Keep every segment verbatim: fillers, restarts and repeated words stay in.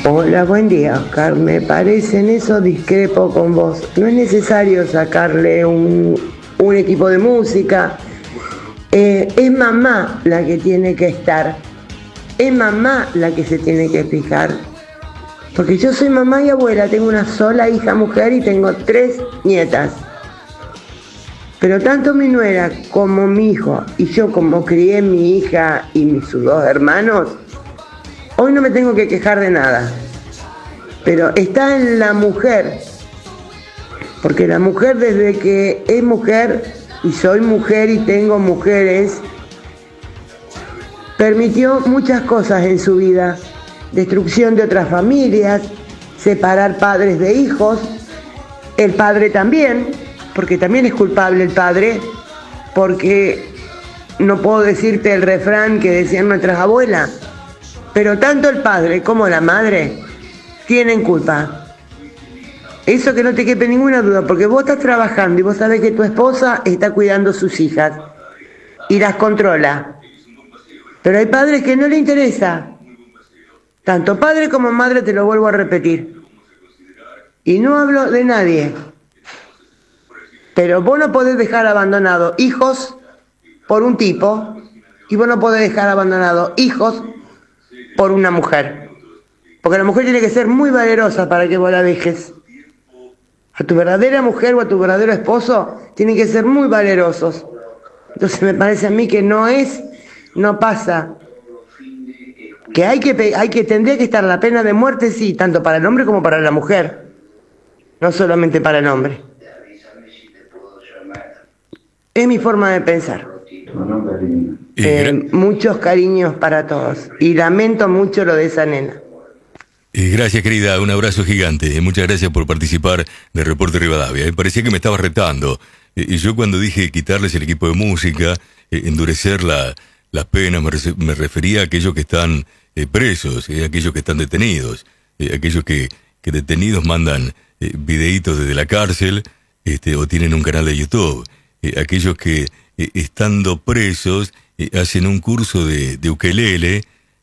Hola, buen día, Oscar. Me parece, en eso discrepo con vos. No es necesario sacarle un, un equipo de música. Eh, es mamá la que tiene que estar. Es mamá la que se tiene que fijar. Porque yo soy mamá y abuela, tengo una sola hija mujer y tengo tres nietas. Pero tanto mi nuera como mi hijo y yo como crié mi hija y mis sus dos hermanos, hoy no me tengo que quejar de nada. Pero está en la mujer. Porque la mujer, desde que es mujer y soy mujer y tengo mujeres, permitió muchas cosas en su vida. Destrucción de otras familias, separar padres de hijos, el padre también, porque también es culpable el padre, porque no puedo decirte el refrán que decían nuestras abuelas, pero tanto el padre como la madre tienen culpa. Eso que no te quepe ninguna duda, porque vos estás trabajando y vos sabés que tu esposa está cuidando sus hijas y las controla. Pero hay padres que no le interesa. Tanto padre como madre, te lo vuelvo a repetir. Y no hablo de nadie. Pero vos no podés dejar abandonados hijos por un tipo y vos no podés dejar abandonados hijos por una mujer. Porque la mujer tiene que ser muy valerosa para que vos la dejes. A tu verdadera mujer o a tu verdadero esposo tienen que ser muy valerosos. Entonces me parece a mí que no es, no pasa. Que hay que, hay que tendría que estar la pena de muerte, sí, tanto para el hombre como para la mujer. No solamente para el hombre. Es mi forma de pensar. Eh, muchos cariños para todos. Y lamento mucho lo de esa nena. Eh, gracias, querida, un abrazo gigante. Eh, muchas gracias por participar de Reporte Rivadavia. Eh, parecía que me estabas retando. Eh, y yo cuando dije quitarles el equipo de música, eh, endurecer la, las penas, me, re- me refería a aquellos que están eh, presos, eh, aquellos que están detenidos, eh, aquellos que, que detenidos mandan eh, videitos desde la cárcel este, o tienen un canal de YouTube. Eh, aquellos que, eh, estando presos, eh, hacen un curso de, de ukelele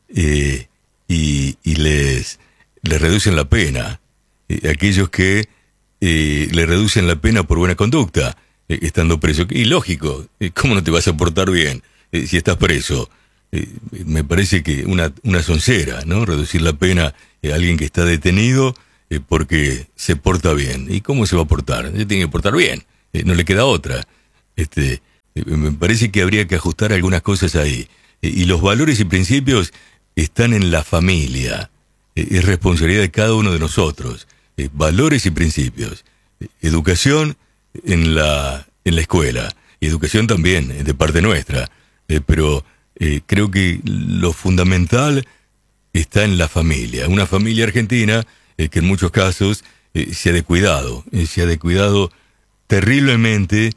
eh, y, y les... le reducen la pena. Eh, aquellos que eh, le reducen la pena por buena conducta, eh, estando preso. Y lógico, eh, ¿cómo no te vas a portar bien eh, si estás preso? Eh, me parece que una, una soncera, ¿no? Reducir la pena a alguien que está detenido eh, porque se porta bien. ¿Y cómo se va a portar? Se tiene que portar bien, eh, no le queda otra. Este, eh, me parece que habría que ajustar algunas cosas ahí. Eh, y los valores y principios están en la familia. Es responsabilidad de cada uno de nosotros. Eh, valores y principios. Eh, educación en la, en la escuela. Educación también eh, de parte nuestra. Eh, pero eh, creo que lo fundamental está en la familia. Una familia argentina eh, que en muchos casos eh, se ha descuidado. Eh, se ha descuidado terriblemente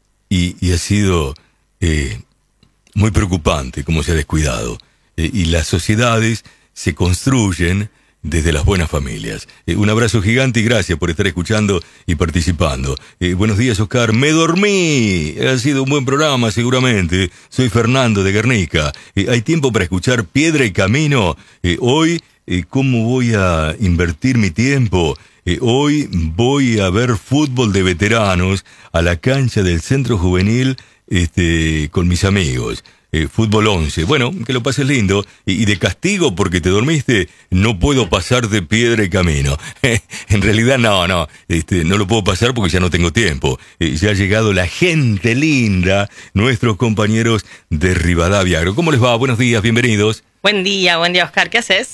y, y ha sido eh, muy preocupante cómo se ha descuidado. Eh, y las sociedades se construyen desde las buenas familias. Eh, un abrazo gigante y gracias por estar escuchando y participando. Eh, buenos días, Oscar. Me dormí. Ha sido un buen programa, seguramente. Soy Fernando de Guernica. Eh, ¿Hay tiempo para escuchar Piedra y Camino? Eh, hoy, eh, ¿cómo voy a invertir mi tiempo? Eh, hoy voy a ver fútbol de veteranos a la cancha del Centro Juvenil este, con mis amigos. Eh, fútbol once. Bueno, que lo pases lindo. Y, y de castigo porque te dormiste, no puedo pasar de Piedra y Camino. En realidad no, no. Este, no lo puedo pasar porque ya no tengo tiempo. Eh, ya ha llegado la gente linda, nuestros compañeros de Rivadavia Agro. ¿Cómo les va? Buenos días, bienvenidos. Buen día, buen día, Oscar. ¿Qué haces?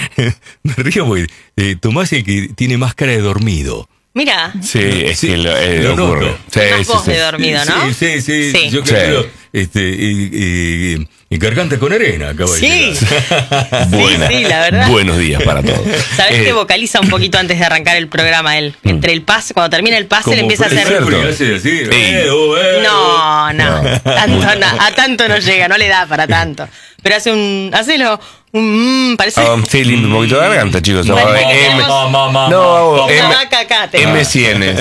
Me río porque eh, Tomás es el que tiene más cara de dormido. Mira. Sí, es Sí, que lo, eh, lo lo ocurre. noto. Sí, Más sí, voz sí. de dormido, ¿no? Sí, sí, sí. Sí. Yo Sí. creo, este, y, y, y garganta con arena, acaba de Sí. llegar. Buena- sí, la verdad. Buenos días para todos. ¿Sabés Eh, que vocaliza un poquito antes de arrancar el programa él? Entre el pase, cuando termina el pase, Como le empieza a Freddie hacer... Mercury, hace así, Ey. eh, oh, eh, oh. No, no, tanto no, a tanto no llega, no le da para tanto. Pero hace un, hacelo, un, mm, parece ah, sí, lindo un poquito de garganta, chicos. Bueno, M- vamos. Ma, ma, ma, no, ma, M- una vaca acá. te- M cien.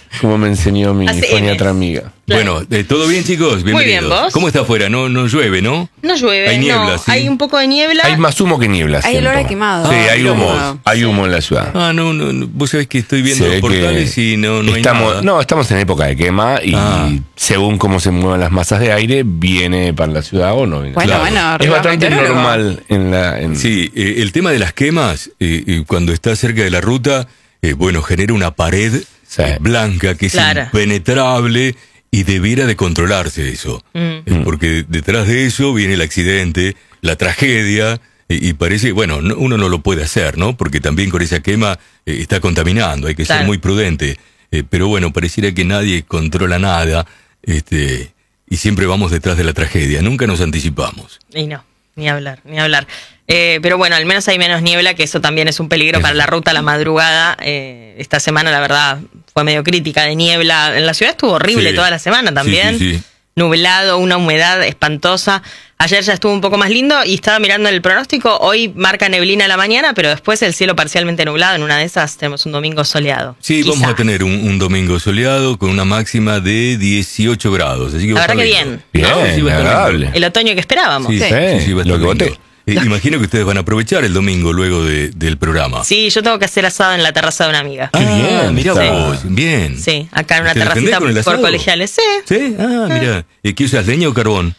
como me enseñó mi Hace foniatra Ms. amiga. Claro. Bueno, eh, ¿todo bien, chicos? Bienvenidos. Muy bien, ¿vos? ¿Cómo está afuera? No, no llueve, ¿no? No llueve, Hay niebla, no. sí. Hay un poco de niebla. Hay más humo que niebla. Hay siento. olor a quemado. Sí, Ah, hay qué humo. bueno. Hay humo en la ciudad. Ah, no, no, no. Vos sabés que estoy viendo Se los ve portales que y no, no hay estamos, nada. No, estamos en época de quema y Ah. según cómo se muevan las masas de aire, viene para la ciudad o no viene. Bueno, Claro. bueno, Es arriba bastante meteorólogo. normal en la... En, Sí, eh, el tema de las quemas, eh, eh, cuando está cerca de la ruta, eh, bueno, genera una pared Sí. eh, blanca que es Claro. impenetrable y debiera de controlarse eso. Mm. Eh, porque detrás de eso viene el accidente, la tragedia, eh, y parece, bueno, no- uno no lo puede hacer, ¿no? Porque también con esa quema eh, está contaminando, hay que ser Claro. muy prudente. Eh, pero bueno, pareciera que nadie controla nada, este, y siempre vamos detrás de la tragedia, nunca nos anticipamos. Y no, ni hablar, ni hablar. Eh, pero bueno, al menos hay menos niebla, que eso también es un peligro Eso. para la ruta a la madrugada. Eh, esta semana, la verdad, fue medio crítica de niebla. En la ciudad estuvo horrible Sí. toda la semana también. Sí, sí, sí. Nublado, una humedad espantosa. Ayer ya estuvo un poco más lindo y estaba mirando el pronóstico. Hoy marca neblina a la mañana, pero después el cielo parcialmente nublado. En una de esas tenemos un domingo soleado. Sí, Quizá. vamos a tener un, un domingo soleado con una máxima de dieciocho grados. Así que va La a estar verdad que lindo. bien. No, sí, va a estar lindo. agradable. El otoño que esperábamos. Sí, Sí, sí, sí, va a estar lo que lindo. voté. Eh, imagino que ustedes van a aprovechar el domingo luego de- del programa. Sí, yo tengo que hacer asado en la terraza de una amiga. Qué bien, mira está. vos, bien. Sí, acá en una ¿Te defendés terracita con el por asado? colegiales. Sí. ¿Sí? Ah, mira. ¿Y qué usas, leña o carbón?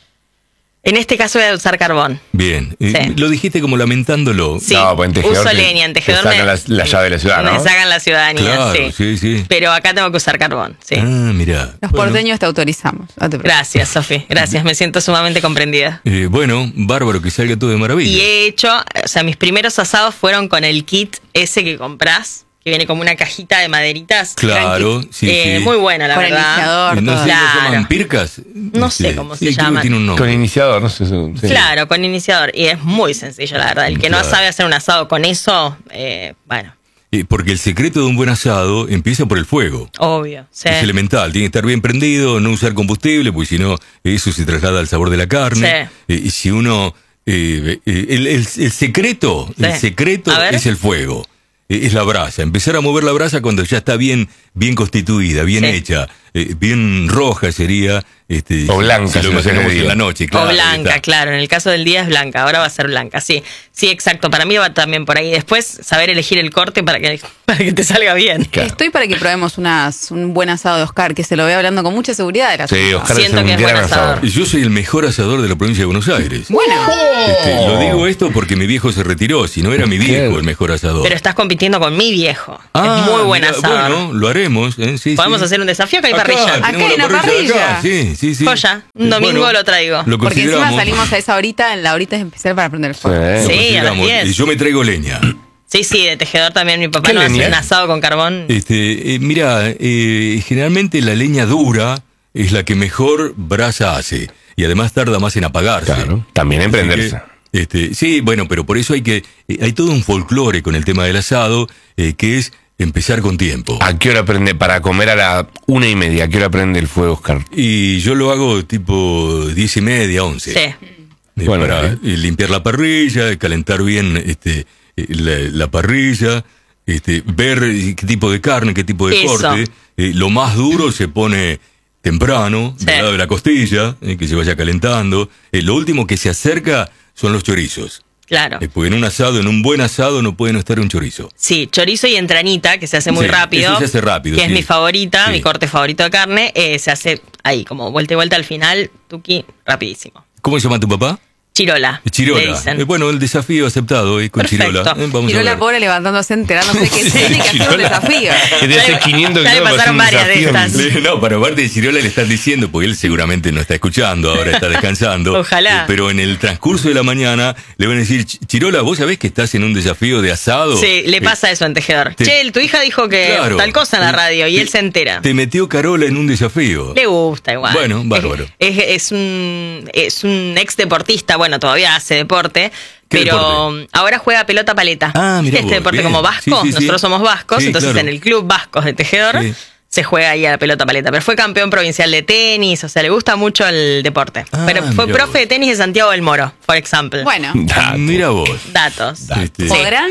En este caso voy a usar carbón. Bien. Eh, Sí. Lo dijiste como lamentándolo. Sí, No, pues en tejedor uso te- leña, en te tejedor sacan me, la- la llave de la ciudad, me ¿no? sacan la ciudadanía, Claro, sí. sí, sí. Pero acá tengo que usar carbón, sí. Ah, mira. Los Bueno. porteños te autorizamos. No te preocupes. Gracias, Sofi, gracias, me siento sumamente comprendida. Eh, bueno, bárbaro, que salga todo de maravilla. Y he hecho, o sea, mis primeros asados fueron con el kit ese que comprás, que viene como una cajita de maderitas. Claro, Tranqui. sí, Eh, sí. Muy buena, la Con el verdad. iniciador, Eh, no todo. sé, ¿lo Claro. llaman pircas? No sé cómo se sí, creo que llaman. tiene un nombre. Con iniciador, no sé. sí. Claro, con iniciador. Y es muy sencillo, la verdad. El que Claro. no sabe hacer un asado con eso, eh, bueno, Eh, porque el secreto de un buen asado empieza por el fuego. obvio. Sí. Es elemental, tiene que estar bien prendido, no usar combustible, porque si no, eso se traslada al sabor de la carne. Eh, y si uno... eh, eh, el, el- el secreto, el Sí. secreto A ver. es el fuego. Eh, Es la brasa. Empezar a mover la brasa cuando ya está bien, bien constituida, bien Sí. hecha, eh, bien roja sería. Este, O blanca, si lo si lo imaginamos haces de en la día. noche, claro. o ahí blanca, está. claro. En el caso del día es blanca, ahora va a ser blanca. Sí, sí, exacto. Para mí va también por ahí. Después, saber elegir el corte para que, para que te salga bien. Claro. Estoy para que probemos unas, un buen asado de Oscar, que se lo ve hablando con mucha seguridad de la Sí, ciudad. Oscar Siento es un que es gran buen asador. asador. Y yo soy el mejor asador de la provincia de Buenos Aires. Bueno, Este, lo digo esto porque mi viejo se retiró, si no era mi viejo el mejor asador. Pero estás compitiendo con mi viejo. Ah, es muy buen mira, asador. Bueno, lo haremos. ¿eh? Sí, Podemos sí. hacer un desafío que hay Acá, parrilla. tenemos Acá hay la una de acá. parrilla. Sí, sí, sí. Joya. Un Eh, domingo lo traigo. Lo porque encima consideramos. salimos a esa horita, en la horita es especial para prender el fuego. Lo Sí, a las consideramos. diez. Y yo me traigo leña. Sí, sí, de tejedor también mi papá ¿Qué nos hace leña? un asado con carbón. Este, eh, mira, eh, generalmente la leña dura es la que mejor brasa hace. Y además tarda más en apagarse. Claro, también en Así prenderse. que, este, sí, bueno, pero por eso hay que. eh, hay todo un folclore con el tema del asado, eh, que es empezar con tiempo. ¿A qué hora prende? Para comer a la una y media. ¿A qué hora prende el fuego, Oscar? Y yo lo hago tipo diez y media, once. Sí. Eh, Bueno, para bien. eh, limpiar la parrilla, calentar bien este, eh, la, la parrilla, este, ver eh, qué tipo de carne, qué tipo de Eso. corte. Eh, lo más duro se pone temprano, Sí. del lado de la costilla, eh, que se vaya calentando. Eh, lo último que se acerca son los chorizos. Claro. Eh, porque en un asado, en un buen asado, no puede no estar un chorizo. Sí, chorizo y entranita, que se hace muy Sí, rápido. eso se hace rápido, Que sí. es mi favorita, Sí. mi corte favorito de carne. eh, se hace ahí, como vuelta y vuelta al final, tuki, rapidísimo. ¿Cómo se llama tu papá? Chirola. Chirola. le dicen. Eh, bueno, el desafío aceptado eh, con Perfecto. Chirola. Eh, vamos a Tiró la ver. pobre levantándose, enterándose que Sí, tiene que hacer un Chirola. desafío. Que de hace quinientos Ya le kilómetros pasaron un varias de desafío. estas. Sí, no, pero aparte de Chirola le están diciendo, porque él seguramente no está escuchando, ahora está descansando. Ojalá. Eh, pero en el transcurso de la mañana le van a decir, "Ch- Chirola, ¿vos sabés que estás en un desafío de asado? Sí, le Eh, pasa eso en tejedor. te- Che, tu hija dijo que claro. tal cosa en la Eh, radio y te- él se entera. Te metió Carola en un desafío. Le gusta igual. Bueno, bárbaro. Es, es, es un, es un ex deportista, bueno, todavía hace deporte, ¿Qué pero deporte? ahora juega pelota paleta. Ah, mirá Este vos, deporte bien. como vasco, Sí, sí, sí. nosotros somos vascos, Sí, entonces claro. en el club vascos de tejedor Sí. se juega ahí a la pelota paleta. Pero fue campeón provincial de tenis, o sea, le gusta mucho el deporte. Ah, pero fue mirá profe vos. de tenis de Santiago del Moro, por ejemplo. Bueno, Dato. Mira vos. Datos. Este, Sí. ¿podrán?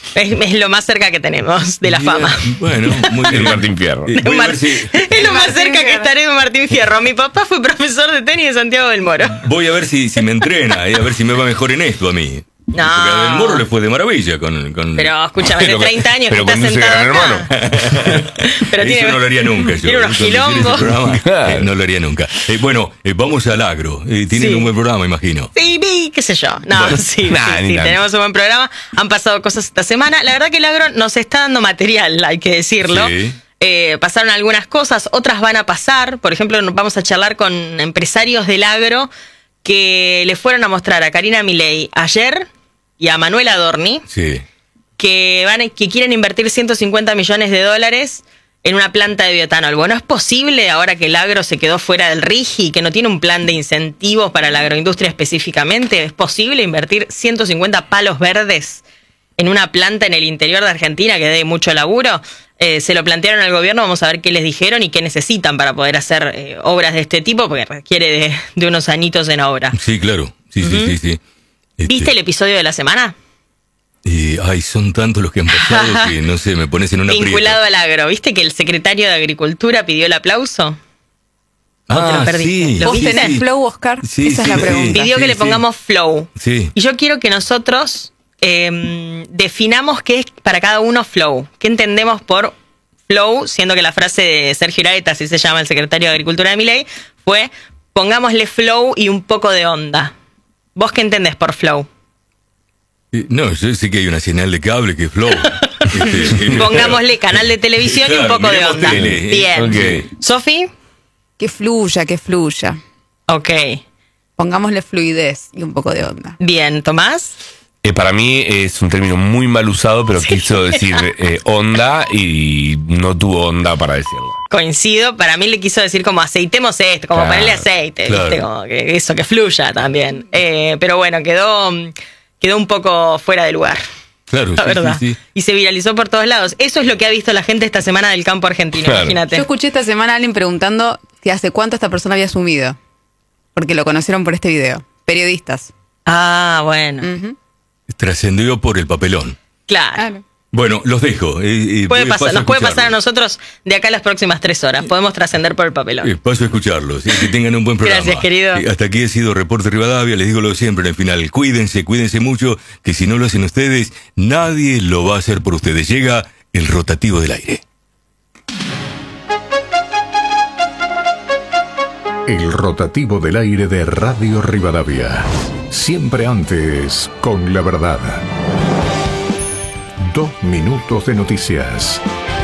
Es, es lo más cerca que tenemos de la Bien, fama. Bueno, muy bien. El Martín Fierro. Eh, voy a Mar- ver si- Es lo más Martín cerca que Fierro. estaré de Martín Fierro. Mi papá fue profesor de tenis de Santiago del Moro. Voy a ver si, si me entrena, eh, a ver si me va mejor en esto a mí. No. Porque a Del Moro le fue de maravilla con... con... Pero escúchame, hace Pero- treinta años que pero está cuando se sentado gana, acá. Pero Eso tiene, no lo haría nunca yo. tiene unos Cuando hiciera ese quilombos. programa, Claro. eh, no lo haría nunca. Eh, bueno, eh, vamos al agro. Eh, tienen Sí. un buen programa, imagino. Sí, vi, qué sé yo. No, Bueno, sí, nah, sí, ni sí, tanto. tenemos un buen programa. Han pasado cosas esta semana. La verdad que el agro nos está dando material, hay que decirlo. Sí. Eh, pasaron algunas cosas, otras van a pasar. Por ejemplo, nos vamos a charlar con empresarios del agro que le fueron a mostrar a Karina Milei ayer y a Manuel Adorni Sí. que van a- que quieren invertir ciento cincuenta millones de dólares en una planta de bioetanol. Bueno, ¿es posible ahora que el agro se quedó fuera del R I G I y que no tiene un plan de incentivos para la agroindustria específicamente? ¿Es posible invertir ciento cincuenta palos verdes en una planta en el interior de Argentina que dé mucho laburo? Eh, se lo plantearon al gobierno, vamos a ver qué les dijeron y qué necesitan para poder hacer eh, obras de este tipo, porque requiere de, de unos añitos en obra. Sí, claro. Sí, sí, sí, sí. Este, ¿Viste el episodio de la semana? y, ay, son tantos los que han pasado que, no sé, me pones en una Vinculado al agro. ¿Viste que el secretario de Agricultura pidió el aplauso? ¿O te lo Ah, perdiste? sí. ¿Lo ¿Vos viste? tenés flow, Oscar? Sí, Esa sí, es la sí. pregunta. Pidió Sí, que le sí. pongamos flow. Sí. Y yo quiero que nosotros eh, definamos qué es para cada uno flow. ¿Qué entendemos por flow? Siendo que la frase de Sergio Iraeta, así se llama el secretario de Agricultura de Milei, fue pongámosle flow y un poco de onda. ¿Vos qué entendés por flow? Eh, No, yo sé que hay una señal de cable que es Flow. Este, Pongámosle canal de televisión y un Claro, poco de miremos onda. tele, ¿eh? Bien. Ok. ¿Sofi? Que fluya, que fluya. Ok. Pongámosle fluidez y un poco de onda. Bien. ¿Tomás? Eh, para mí es un término muy mal usado, pero quiso decir eh, onda y no tuvo onda para decirlo. Coincido, para mí le quiso decir como aceitemos esto, como Claro, ponerle aceite, claro. ¿viste? Como que eso, que fluya también. Eh, pero bueno, quedó, quedó un poco fuera de lugar, Claro, la sí, verdad. sí, sí. Y se viralizó por todos lados. Eso es lo que ha visto la gente esta semana del campo argentino, Claro. imagínate. Yo escuché esta semana a alguien preguntando que hace cuánto esta persona había asumido. Porque lo conocieron por este video. Periodistas. Ah, bueno. Ujú. Trascendió por el papelón. Claro. Claro. Bueno, los dejo. eh, eh, Puede eh, pasar, paso nos puede pasar a escucharlos. nosotros de acá a las próximas tres horas. Podemos trascender por el papelón. Eh, paso a escucharlos. eh, que tengan un buen programa. Gracias, querido. Eh, hasta aquí ha sido Reporte Rivadavia. Les digo lo de siempre en el final. Cuídense, cuídense mucho. Que si no lo hacen ustedes, nadie lo va a hacer por ustedes. Llega el rotativo del aire. El rotativo del aire de Radio Rivadavia. Siempre antes con la verdad. Dos minutos de noticias.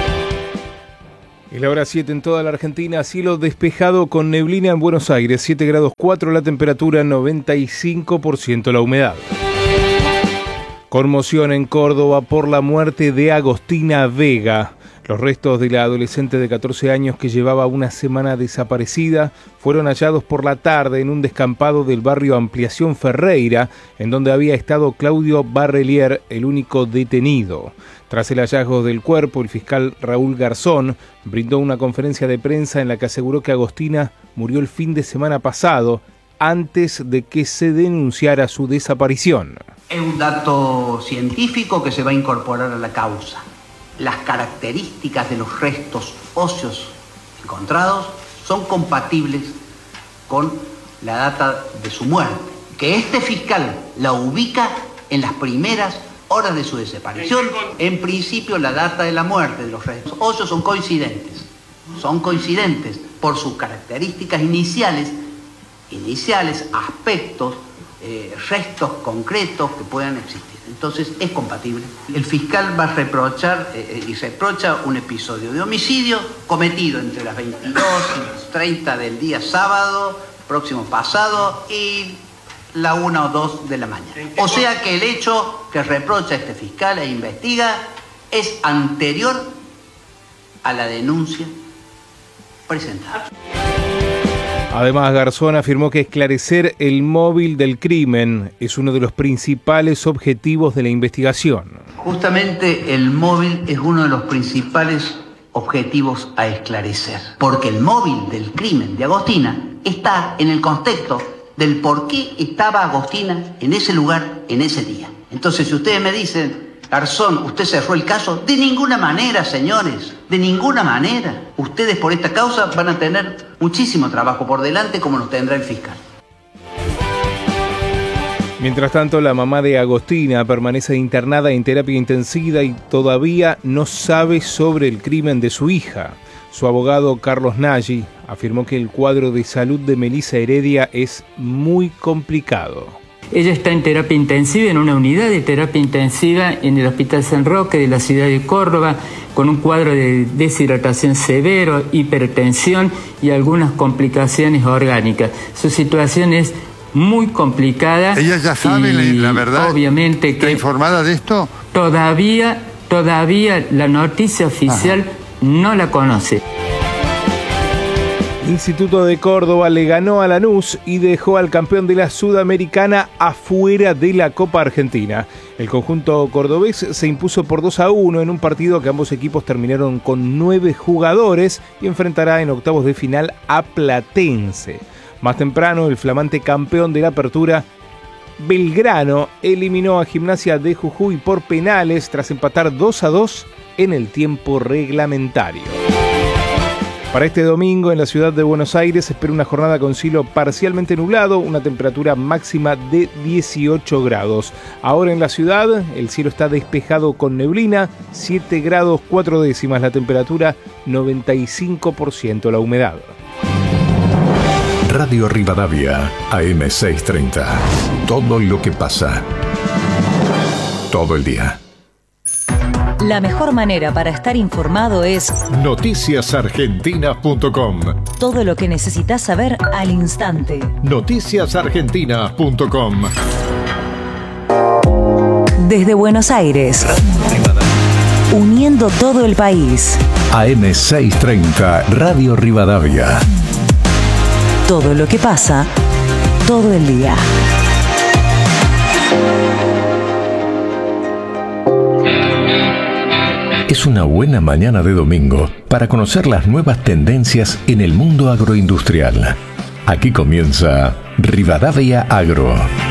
Es la hora siete en toda la Argentina, cielo despejado con neblina en Buenos Aires, siete grados cuatro la temperatura, noventa y cinco por ciento la humedad. Conmoción en Córdoba por la muerte de Agostina Vega. Los restos de la adolescente de catorce años que llevaba una semana desaparecida fueron hallados por la tarde en un descampado del barrio Ampliación Ferreira, en donde había estado Claudio Barrelier, el único detenido. Tras el hallazgo del cuerpo, el fiscal Raúl Garzón brindó una conferencia de prensa en la que aseguró que Agostina murió el fin de semana pasado, antes de que se denunciara su desaparición. Es un dato científico que se va a incorporar a la causa. Las características de los restos óseos encontrados son compatibles con la data de su muerte, que este fiscal la ubica en las primeras horas de su desaparición. En principio, la data de la muerte de los restos óseos son coincidentes, son coincidentes por sus características iniciales, iniciales, aspectos, eh, restos concretos que puedan existir. Entonces es compatible. El fiscal va a reprochar eh, y reprocha un episodio de homicidio cometido entre las veintidós y treinta del día sábado, próximo pasado, y la una o dos de la mañana. O sea que el hecho que reprocha este fiscal e investiga es anterior a la denuncia presentada. Además, Garzón afirmó que esclarecer el móvil del crimen es uno de los principales objetivos de la investigación. Justamente el móvil es uno de los principales objetivos a esclarecer, porque el móvil del crimen de Agostina está en el contexto del por qué estaba Agostina en ese lugar, en ese día. Entonces, si ustedes me dicen, Garzón, ¿usted cerró el caso? De ninguna manera, señores, de ninguna manera. Ustedes por esta causa van a tener muchísimo trabajo por delante, como lo tendrá el fiscal. Mientras tanto, la mamá de Agostina permanece internada en terapia intensiva y todavía no sabe sobre el crimen de su hija. Su abogado, Carlos Nagy, afirmó que el cuadro de salud de Melissa Heredia es muy complicado. Ella está en terapia intensiva, en una unidad de terapia intensiva en el Hospital San Roque de la ciudad de Córdoba, con un cuadro de deshidratación severo, hipertensión y algunas complicaciones orgánicas. Su situación es muy complicada. ¿Ella ya sabe y la verdad? Obviamente que ¿Está informada de esto? Todavía, todavía la noticia oficial Ajá. no la conoce. Instituto de Córdoba le ganó a Lanús y dejó al campeón de la Sudamericana afuera de la Copa Argentina. El conjunto cordobés se impuso por dos a uno en un partido que ambos equipos terminaron con nueve jugadores y enfrentará en octavos de final a Platense. Más temprano, el flamante campeón de la Apertura, Belgrano, eliminó a Gimnasia de Jujuy por penales tras empatar dos a dos en el tiempo reglamentario. Para este domingo en la ciudad de Buenos Aires se espera una jornada con cielo parcialmente nublado, una temperatura máxima de dieciocho grados. Ahora en la ciudad el cielo está despejado con neblina, siete grados cuatro décimas la temperatura, noventa y cinco por ciento la humedad. Radio Rivadavia, A M seiscientos treinta. Todo lo que pasa. Todo el día. La mejor manera para estar informado es noticias argentinas punto com. Todo lo que necesitas saber al instante. noticias argentinas punto com. Desde Buenos Aires, uniendo todo el país. A M seiscientos treinta, Radio Rivadavia. Todo lo que pasa, todo el día. Es una buena mañana de domingo para conocer las nuevas tendencias en el mundo agroindustrial. Aquí comienza Rivadavia Agro.